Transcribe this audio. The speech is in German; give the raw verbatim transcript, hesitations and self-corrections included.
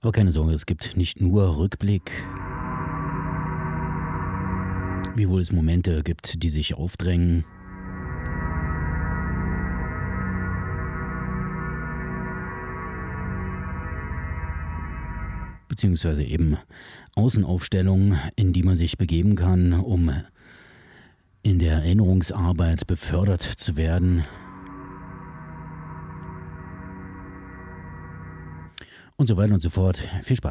Aber keine Sorge, es gibt nicht nur Rückblick, wiewohl es Momente gibt, die sich aufdrängen. Beziehungsweise eben Außenaufstellungen, in die man sich begeben kann, um in der Erinnerungsarbeit befördert zu werden. Und so weiter und so fort. Viel Spaß.